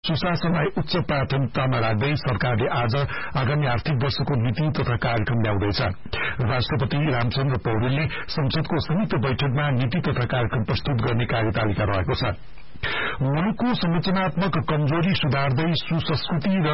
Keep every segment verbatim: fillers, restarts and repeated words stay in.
सुशासनलाई उच्च प्राथमिकतामा राख्दै सरकारले आज आगामी आर्थिक वर्षको नीति तथा कार्यक्रम ल्याउँदैछ। राष्ट्रपति रामचन्द्र पौडेलले संसदको संयुक्त बैठकमा नीति तथा कार्यक्रम प्रस्तुत गर्ने कार्यतालिका रहेको छ। मुलुकको संरचनात्मक कमजोरी सुधार्दै सुसंस्कृति र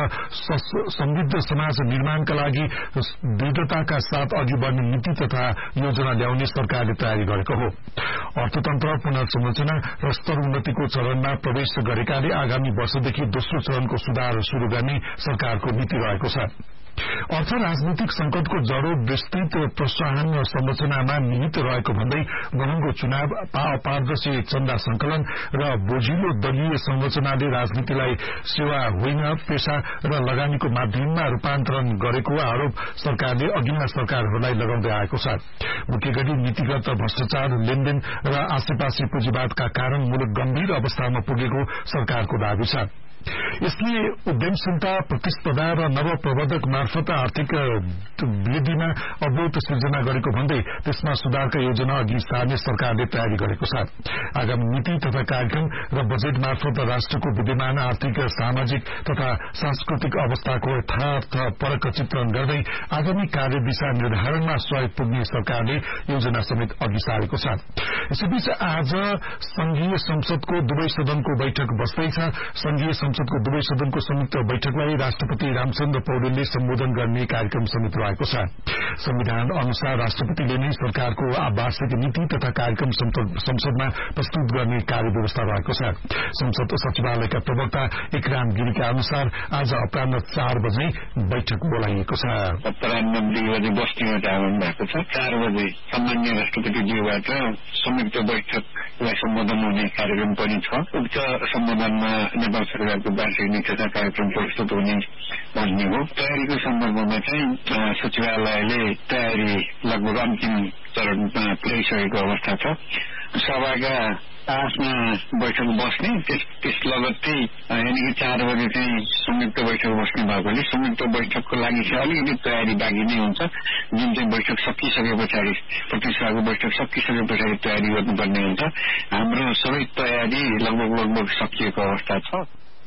समृद्ध समाज निर्माणका लागि दृढ़ताका साथ अघि बढ़ने नीति तथा योजना ल्याउने सरकारले तयारी गरेको हो। अर्थतन्त्र पुनर्संरचना र स्तर उन्नतिको चरणमा प्रवेश गरेकाले आगामी वर्षदेखि दोस्रो चरणको सुधार शुरू गर्ने सरकारको नीति रहेको छ। अर्थ राजनीतिक संकटको जड़ो विस्तृत प्रोत्साहन संरचनामा निहित रहेको भन्दै महँगो चुनाव, अपारदर्शी चन्दा संकलन र बोझिलो दलीय संरचनाले राजनीतिलाई सेवा होइन पेशा र लगानीको माध्यममा रूपान्तरण गरेको आरोप सरकारले अघिल्ला सरकारहरूलाई लगाउँदै आएको छ। मुख्य गरी नीतिगत भ्रष्टाचार, लेनदेन र आसेपासे पुँजीवादका कारण मुलुक गम्भीर अवस्थामा पुगेको सरकारको दावी छ। यसले उद्यमशीलता, प्रतिस्पर्धा र नवप्रवर्धक मार्फत आर्थिक वृद्धिमा अवरोध सिर्जना गरेको भन्दै त्यसमा सुधारका योजना अघि सार्ने सरकारले तयारी गरेको छ। आगामी नीति तथा कार्यक्रम र बजेट मार्फत राष्ट्रको विद्यमान आर्थिक, सामाजिक तथा सांस्कृतिक अवस्थाको यथार्थपरक चित्रण गर्दै आगामी कार्यदिशा निर्धारणमा सहयोग पुग्ने सरकारले योजना समेत अघि सारेको छ। यसैबीच आज संघीय संसदको दुवै सदनको बैठक बस्दैछ। संघीय संसदको दुवै सदनको संयुक्त बैठकलाई राष्ट्रपति रामचन्द्र पौडेलले सम्बोधन गर्ने कार्यक्रम समेत रहेको छ। संविधान अनुसार राष्ट्रपतिले नै सरकारको वार्षिक नीति तथा कार्यक्रम संसदमा प्रस्तुत गर्ने कार्यव्यवस्था रहेको छ। संसद सचिवालयका प्रवक्ता इकराम गिरीका अनुसार आज अपराह्न चार बजे बैठक बोलाइएको छ। अपराह्न दुई बजे बस्तीमा आउनु भएको छ। चार बजे सामान्य राष्ट्रपतिज्यूबाट संयुक्त बैठकलाई सम्बोधन हुने कार्यक्रम पनि छ। उक्त सम्बोधनमा नेपाल सरकारको वार्षिक नीति तथा कार्यक्रम प्रस्तुत हुने भन्ने हो। तयारीको सन्दर्भमा चाहिँ सचिवालयले तयारी लगभग अन्तिम चरणमा पुर्याइसकेको अवस्था छ। सभाका पाँचमा बैठक बस्ने, त्यस लगत्तै यानि कि चार बजे चाहिँ संयुक्त बैठक बस्ने भएकोले संयुक्त बैठकको लागि चाहिँ अलिकति तयारी बाँकी नै हुन्छ। जुन चाहिँ बैठक सकिसके पछाडि, प्रतिष्ठाको बैठक सकिसके पछाडि तयारी गर्नुपर्ने हुन्छ। हाम्रो सबै तयारी लगभग लगभग सकिएको अवस्था छ।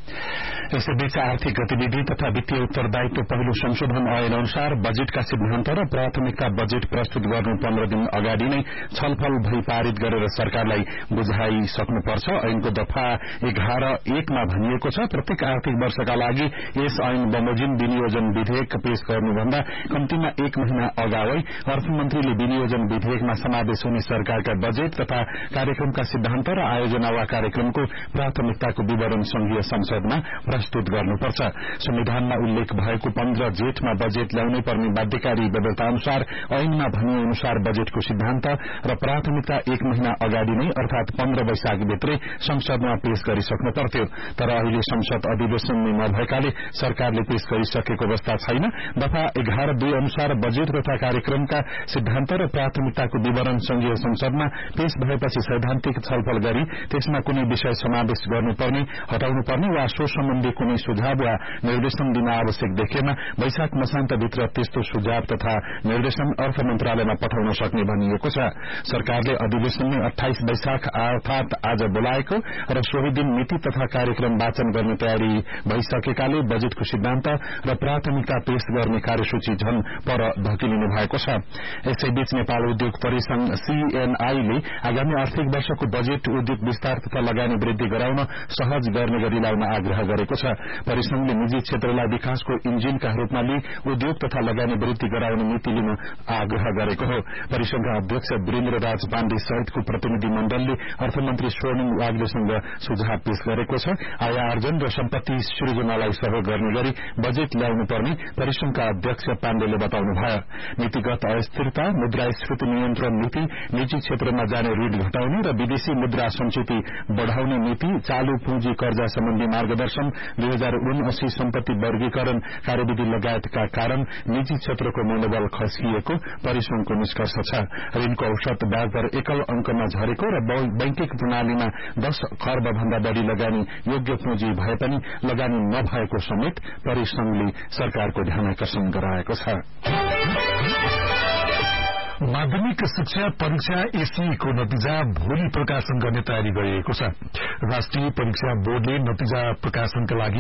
यसैबीच आर्थिक गतिविधि तथा वित्तीय उत्तरदायित्व पहिलो संशोधन ऐन अनुसार बजेटका सिद्धान्त र प्राथमिकता बजेट प्रस्तुत गर्नु पन्ध्र दिन अगाडि नै छलफल भई पारित गरेर सरकारलाई बुझाइसक्नुपर्छ। ऐनको दफा एघार एकमा भनिएको छ, प्रत्येक आर्थिक वर्षका लागि यस ऐन बमोजिम विनियोजन विधेयक पेश गर्नुभन्दा कम्तीमा एक महिना अगावै अर्थमन्त्रीले विनियोजन विधेयकमा समावेश हुने सरकारका बजेट तथा कार्यक्रमका सिद्धान्त र आयोजना वा कार्यक्रमको प्राथमिकताको विवरण संघीय संसदमा प्रस्तुत गर्नुपर्छ। संविधानमा उल्लेख भएको पन्ध्र जेठमा बजेट ल्याउनै पर्ने बाध्यकारी व्यवस्था अनुसार ऐनमा भनिए अनुसार बजेटको सिद्धान्त र प्राथमिकता एक महिना अगाडि नै अर्थात पन्ध्र वैशाखभित्रै संसदमा पेश गरिसक्नु पर्थ्यो। तर अहिले संसद अधिवेशन नै नभएकाले सरकारले पेश गरिसकेको अवस्था छैन। दफा एघार दुई अनुसार बजेट तथा कार्यक्रमका सिद्धान्त र प्राथमिकताको विवरण संघीय संसदमा पेश भएपछि सैद्धान्तिक छलफल गरी त्यसमा कुनै विषय समावेश गर्नुपर्ने, हटाउनुपर्ने वा सो सम्बन्धी कुनै सुझाव वा निर्देशन दिन आवश्यक देखेमा वैशाख मसान्तभित्र त्यस्तो सुझाव तथा निर्देशन अर्थ मन्त्रालयमा पठाउन सक्ने भनिएको छ। सरकारले अधिवेशन नै अठाइस वैशाख अर्थात आज बोलाएको र सोही दिन नीति तथा कार्यक्रम वाचन गर्ने तयारी भइसकेकाले बजेटको सिद्धान्त र प्राथमिकता पेश गर्ने कार्यसूची झन पर धकिलिनु भएको छ। यसैबीच नेपाल उद्योग परिसंघ सीएनआईले आगामी आर्थिक वर्षको बजेट उद्योग विस्तार तथा लगानी वृद्धि गराउन सहज गर्ने गरी ल्याउन आग्रह गरेको छ। परिसंघले निजी क्षेत्रलाई विकासको इन्जिनका रूपमा लिई उद्योग तथा लगानी वृद्धि गराउने नीति लिन आग्रह गरेको हो। परिसंघका अध्यक्ष वीरेन्द्र राज पाण्डे सहितको प्रतिनिधि मण्डलले अर्थमन्त्री स्वर्णिम वाग्लेसँग सुझाव पेश गरेको छ। आय आर्जन र सम्पत्ति सृजनालाई सहयोग गर्ने गरी बजेट ल्याउनु पर्ने परिसंघका अध्यक्ष पाण्डेले बताउनु भयो। नीतिगत अस्थिरता, मुद्रास्फीति नियन्त्रण नीति, निजी क्षेत्रमा जाने ऋण घटाउने र विदेशी मुद्रा संचिति बढ़ाउने नीति, चालू पुँजी कर्जा सम्बन्धी मार्गदर्शन, दुई हजार उनासी सम्पत्ति वर्गीकरण कार्यविधि लगायतका कारण निजी क्षेत्रको मनोबल खस्किएको परिसंघको निष्कर्ष छ। ऋणको औसत ब्याज दर एकल अंकमा झरेको र बैंकिङ प्रणालीमा दस खर्ब भन्दा बढ़ी लगानी योग्य पुँजी भए पनि लगानी नभएको समेत परिसंघले सरकारको ध्यान आकर्षण गराएको छ। माध्यमिक शिक्षा परीक्षा एसईको नतिजा भोलि प्रकाशन गर्ने तयारी गरिएको छ। राष्ट्रिय परीक्षा बोर्डले नतिजा प्रकाशनका लागि